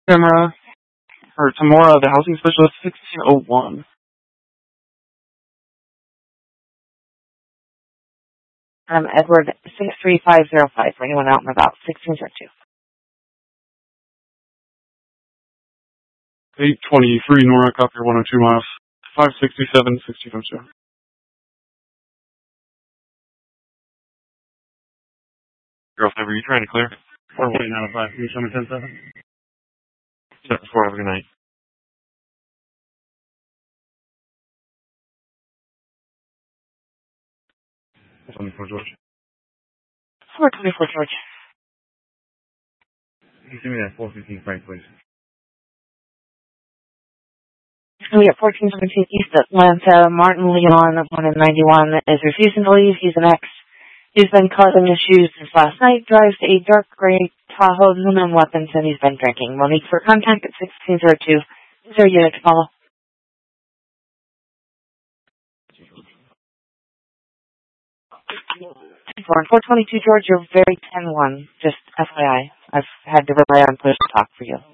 Tamora, the housing specialist, 1601. Edward, 63505, for anyone out and about, 1602. 823 Nora, copy 102 miles. 567, 1602. Girl, were you trying to clear? 449 out of 5. Can you show me 10-7? 7-4, have a good night. What's on the floor, George? 424, George. Can you send me that 415 Frank, please? We at 1417 East Atlanta. Martin Leon, 191, is refusing to leave. He's an ex. He's been causing issues since last night. Drives a dark gray Tahoe, no known weapons, and he's been drinking. Monique for contact at 1602. Is there a unit to follow? 422, George, you're very 10-1. Just FYI. I've had to rely on push to talk for you.